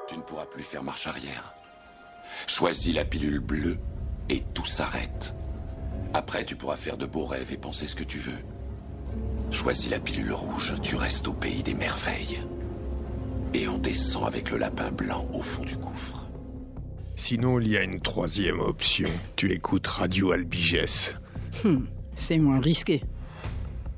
Tu ne pourras plus faire marche arrière. Choisis la pilule bleue et tout s'arrête. Après, tu pourras faire de beaux rêves et penser ce que tu veux. Choisis la pilule rouge, tu restes au pays des merveilles. Et on descend avec le lapin blanc au fond du gouffre. Sinon, il y a une troisième option. Tu écoutes Radio Albigès. C'est moins risqué.